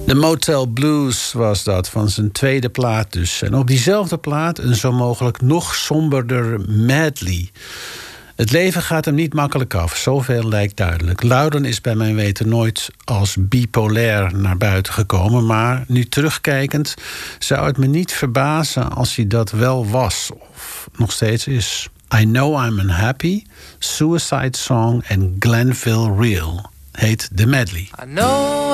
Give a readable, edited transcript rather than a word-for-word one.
De Motel Blues was dat, van zijn tweede plaat dus. En op diezelfde plaat een zo mogelijk nog somberder medley. Het leven gaat hem niet makkelijk af, zoveel lijkt duidelijk. Loudon is bij mijn weten nooit als bipolair naar buiten gekomen, maar nu terugkijkend zou het me niet verbazen als hij dat wel was of nog steeds is. I Know I'm Unhappy, Suicide Song en Glenville Real heet de medley. I know